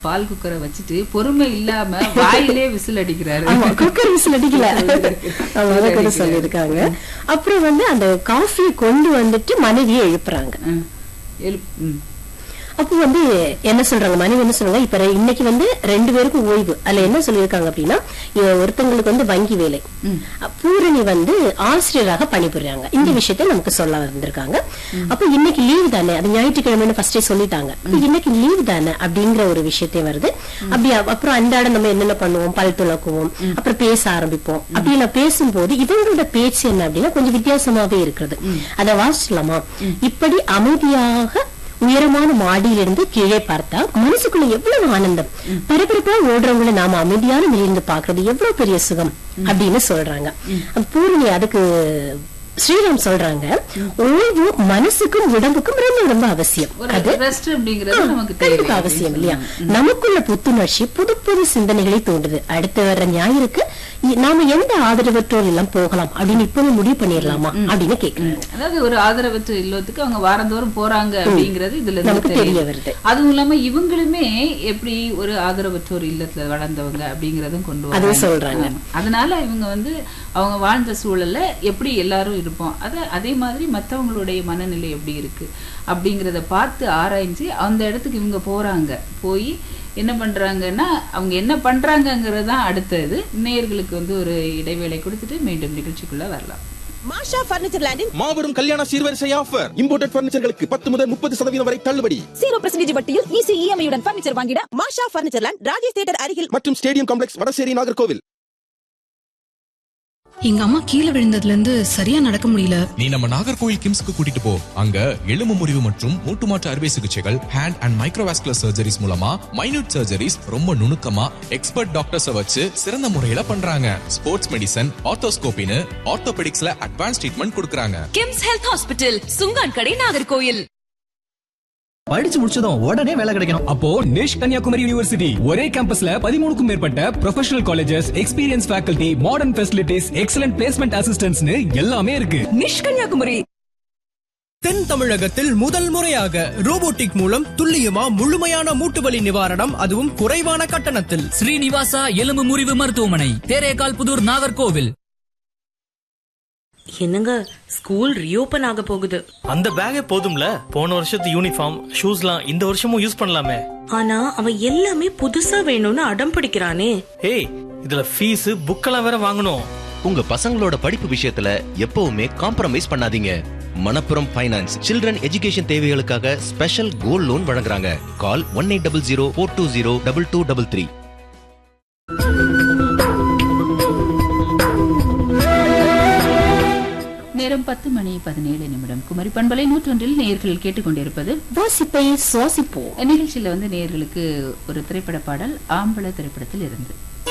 பால் குக்கரை வச்சுட்டு பொறுமை இல்லாம வாயிலே விசில் அடிக்கிறாரு. குக்கர் விசில் அடிக்கல சொல்லிருக்காங்க. அப்புறம் அந்த காஃபியை கொண்டு வந்துட்டு மனைவியை எழுப்புறாங்க. அப்போ என்ன சொல்றாங்க, மனைவி என்ன சொல்றாங்க, இப்ப இன்னைக்கு 2 பேருக்கும் ஓய்வு. அதுல என்ன சொல்லியிருக்காங்க அப்படின்னா, ஒருத்தங்களுக்கு வங்கி வேலை, பூரணி ஆசிரியராக பணிபுரிறாங்க. இந்த விஷயத்த நமக்கு சொல்ல வந்திருக்காங்க. அப்ப இன்னைக்கு லீவு தானே, அது ஞாயிற்றுக்கிழமைன்னு ஃபர்ஸ்டே சொல்லிட்டாங்க. இன்னைக்கு லீவு தானே அப்படிங்கிற ஒரு விஷயத்தை வருது. அப்படி அப்புறம் அன்றாட நம்ம என்னென்ன பண்ணுவோம், பல் துளக்குவோம், அப்புறம் பேச ஆரம்பிப்போம். அப்படி எல்லாம் பேசும்போது இவங்களோட பேச்சு என்ன அப்படின்னா கொஞ்சம் வித்தியாசமாவே இருக்கிறது. அதை வாசிச்சலாமா? இப்படி அமைதியாக உயரமான மாடியிலிருந்து கீழே பார்த்தா மனசுக்குள்ள எவ்வளவு ஆனந்தம், பரபரப்பா ஓடுறவங்களை நாம அமைதியான நிலையிலிருந்து பாக்குறது எவ்வளவு பெரிய சுகம் அப்படின்னு சொல்றாங்க. பூரணி அதுக்கு ஸ்ரீராம் சொல்றாங்க, ஓய்வு மனசுக்கும் உடம்புக்கும் ரொம்ப ரொம்ப அவசியம். அது நமக்கு அவசியம் இல்லையா? நமக்குள்ள புத்துணர்ச்சி, புது புது சிந்தனைகளை தோன்றுது. அடுத்து வர்ற ஞாயிறுக்கு நாம எந்த ஆதரவற்றோர் எல்லாம் போகலாம் அப்படின்னு இப்பவே முடிவு பண்ணிடலாமா அப்படின்னு கேக்குறாங்க. அதாவது ஒரு ஆதரவற்ற இல்லத்துக்கு அவங்க வாரந்தோறும் போறாங்க அப்படிங்கறது இதுல நமக்கு தெரிய வருது. அதுவும் இல்லாம இவங்களுமே எப்படி ஒரு ஆதரவற்றோர் இல்லத்துல வளர்ந்தவங்க அப்படிங்கறதும் கொண்டு வர சொல்றாங்க. அதனால இவங்க அவங்க வாழ்ந்த சூழல்ல எப்படி எல்லாரும் இருப்போம், அதே மாதிரி மற்றவங்களுடைய மனநிலை எப்படி இருக்கு அப்படிங்கறத பார்த்து ஆராய்ஞ்சு அந்த இடத்துக்கு இவங்க போறாங்க. போய் என்ன பண்றாங்கன்னா, அவங்க என்ன பண்றாங்கிறது அடுத்தது. நேயர்களுக்கு ஒரு இடைவேளை கொடுத்துட்டு மீண்டும் நிகழ்ச்சிக்குள்ள வரலாம். மாஷா பர்னிச்சர் லேண்டின் மாபெரும் கல்யாண சீர்வரிசை ஆஃபர். இம்போர்ட்டட் பர்னிச்சர்களுக்கு 10 முதல் 30% வரை தள்ளுபடி. 0% வட்டியில் ஈஸி இஎம்ஐ உடன் பர்னிச்சர் வாங்கிட மாஷா பர்னிச்சர் லேண்ட், ராஜேஷ் தியேட்டர் அருகில் மற்றும் ஸ்டேடியம் காம்ப்ளெக்ஸ், வடசேரி, நாகர்கோவில். எங்க அம்மா கீழே விழுந்ததுல இருந்து சரியா நடக்க முடியல. நீ நம்ம நாகர்கோவில் கிம்ஸ்க்கு கூட்டிட்டு போ. அங்க எலும்பு முறிவு மற்றும் மூட்டு மாற்று அறுவை சிகிச்சைகள், ஹேண்ட் அண்ட் மைக்ரோவாஸ்குலர் சர்ஜரிஸ் மூலமா மைனூட் சர்ஜரிஸ் ரொம்ப நுணுக்கமா எக்ஸ்பர்ட் டாக்டர்ஸ் வச்சு சிறந்த முறையில பண்றாங்க. ஸ்போர்ட்ஸ் மெடிசன், ஆர்த்தோஸ்கோபின்னு ஆர்த்தோபெடிக்ஸ்ல அட்வான்ஸ் ட்ரீட்மெண்ட் கொடுக்கறாங்க. கிம்ஸ் ஹெல்த் ஹாஸ்பிடல், சுங்கான் கடை, நாகர்கோவில். படிச்சு முடிச்சதும் உடனே வேலை கிடைக்கணும். அப்போ நிஷ் கன்னியாகுமரி யூனிவர்சிட்டி ஒரே கேம்பஸ்ல 13க்கும் மேற்பட்ட professional colleges, experience faculty, modern facilities, excellent placement அசிஸ்டன்ட்ஸ்னு எல்லாமே இருக்கு. நிஷ் கன்னியாகுமரி. தென் தமிழகத்தில் முதல் முறையாக ரோபோட்டிக் மூலம் துல்லியமா முழுமையான மூட்டுவலி நிவாரணம், அதுவும் குறைவான கட்டணத்தில். ஸ்ரீனிவாசா எலும்பு முறிவு மருத்துவமனை, தேரேகால் புதூர், நாகர்கோவில். என்னங்க, ஸ்கூல் ரீஓபன் ஆக போகுது. அந்த பேக்கே போதும்ல, போன வருஷத்து யூனிஃபார்ம் ஷூஸ்லாம் இந்த வருஷமும் யூஸ் பண்ணலாமே. ஆனா அவன் எல்லாமே புதுசா வேணும்னு அடம் பிடிக்கிறானே. ஏய், இதுல ஃபீஸ் புக்கெல்லாம் வேற வாங்கணும். உங்க பசங்களோட படிப்பு விஷயத்துல எப்பவுமே காம்ப்ரமைஸ் பண்ணாதீங்க. மணப்புரம் ஃபைனான்ஸ் சில்ட்ரன் எஜுகேஷன் தேவைகளுக்காக ஸ்பெஷல் கோல்ட் லோன் வழங்குறாங்க. கால் 1800-420-2233. நேரம் 10:17. குமரி பண்பலை 101 நேயர்கள் கேட்டுக்கொண்டிருப்பது வாசிப்பை சுவாசிப்போம். நிகழ்ச்சியில நேயர்களுக்கு ஒரு திரைப்பட பாடல் ஆம்பள திரைப்படத்தில் இருந்து